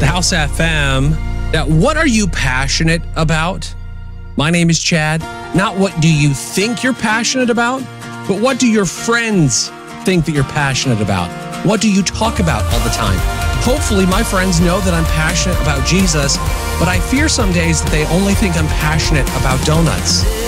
the House FM. Now, what are you passionate about? My name is Chad. Not what do you think you're passionate about, but what do your friends think that you're passionate about? What do you talk about all the time? Hopefully, my friends know that I'm passionate about Jesus, but I fear some days that they only think I'm passionate about donuts.